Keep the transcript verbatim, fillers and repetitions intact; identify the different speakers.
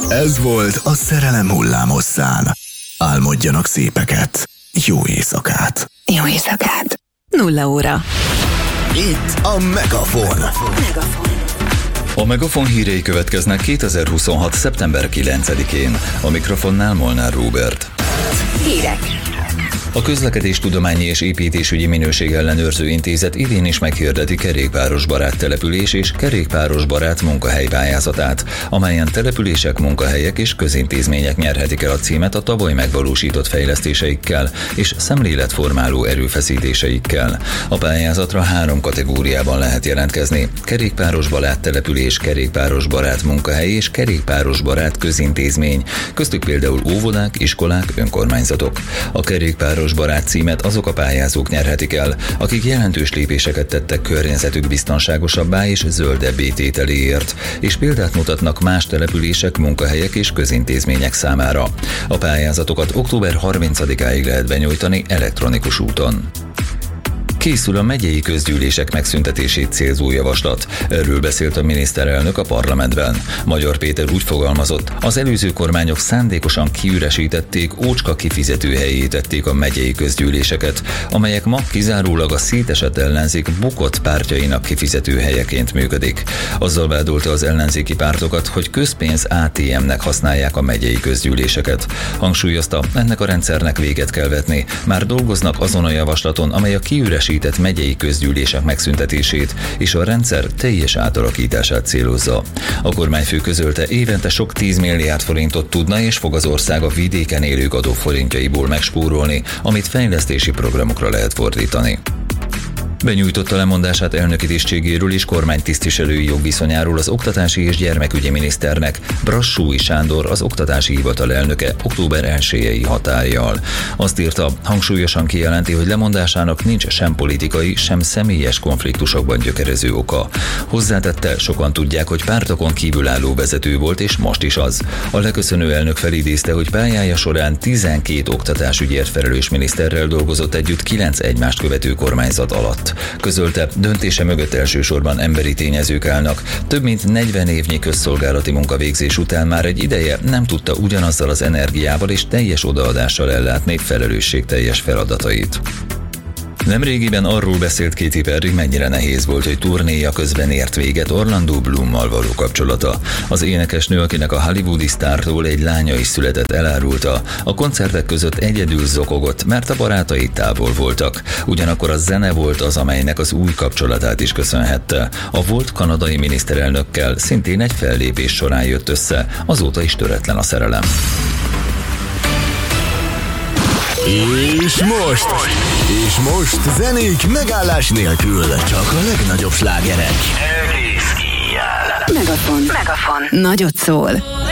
Speaker 1: Ez volt a Szerelem hullámhosszán. Álmodjanak szépeket. Jó éjszakát.
Speaker 2: Jó éjszakát. Nulla óra.
Speaker 1: Itt a Megafon.
Speaker 2: Megafon.
Speaker 3: A Megafon hírei következnek kétezer-huszonhat. szeptember kilencedikén. A mikrofonnál Molnár Róbert.
Speaker 2: Hírek.
Speaker 3: A Közlekedéstudományi és Építésügyi Minőségellenőrző Intézet idén is meghirdeti kerékpárosbarát település és kerékpárosbarát munkahely pályázatát, amelyen települések, munkahelyek és közintézmények nyerhetik el a címet a tavaly megvalósított fejlesztéseikkel és szemléletformáló erőfeszítéseikkel. A pályázatra három kategóriában lehet jelentkezni: kerékpárosbarát település, kerékpárosbarát munkahely és kerékpárosbarát közintézmény, köztük például óvodák, iskolák, önkormányzatok. A kerékpáros barát címet azok a pályázók nyerhetik el, akik jelentős lépéseket tettek környezetük biztonságosabbá és zöldebbé tételéért, és példát mutatnak más települések, munkahelyek és közintézmények számára. A pályázatokat október harmincadikáig lehet benyújtani elektronikus úton. Készül a megyei közgyűlések megszüntetését célzó javaslat. Erről beszélt a miniszterelnök a parlamentben. Magyar Péter úgy fogalmazott, az előző kormányok szándékosan kiüresítették, ócska kifizetőhelyé tették a megyei közgyűléseket, amelyek ma kizárólag a szétesett ellenzék bukott pártjainak kifizetőhelyeként működik. Azzal vádolta az ellenzéki pártokat, hogy közpénz á té em-nek használják a megyei közgyűléseket. Hangsúlyozta, ennek a rendszernek véget kell vetni. Már dolgoznak azon a javaslaton, amely a kiüresített megyei közgyűlések megszüntetését és a rendszer teljes átalakítását célozza. A kormányfő közölte, évente sok tíz milliárd forintot tudna és fog az ország a vidéken élők adóforintjaiból megspórolni, amit fejlesztési programokra lehet fordítani. Benyújtotta lemondását elnöki tisztségéről és kormánytisztviselői jogviszonyáról az oktatási és gyermekügyi miniszternek, Brassói Sándor, az oktatási hivatal elnöke október elsejei hatállyal. Azt írta, hangsúlyosan kijelenti, hogy lemondásának nincs sem politikai, sem személyes konfliktusokban gyökerező oka. Hozzátette, sokan tudják, hogy pártokon kívülálló vezető volt, és most is az. A leköszönő elnök felidézte, hogy pályája során tizenkét oktatásügyért felelős miniszterrel dolgozott együtt kilenc egymást követő kormányzat alatt. Közölte, döntése mögött elsősorban emberi tényezők állnak. Több mint negyven évnyi közszolgálati munkavégzés után már egy ideje nem tudta ugyanazzal az energiával és teljes odaadással ellátni felelősségteljes feladatait. Nemrégiben arról beszélt Katy Perry, mennyire nehéz volt, hogy turnéja közben ért véget Orlando Bloommal való kapcsolata. Az énekesnő, akinek a hollywoodi sztártól egy lánya is született, elárulta, a koncertek között egyedül zokogott, mert a barátai távol voltak. Ugyanakkor a zene volt az, amelynek az új kapcsolatát is köszönhette. A volt kanadai miniszterelnökkel szintén egy fellépés során jött össze, azóta is töretlen a szerelem.
Speaker 1: És most, és most zenék megállás nélkül, csak a legnagyobb slágerek.
Speaker 2: Megafon. Megafon. Nagyot szól.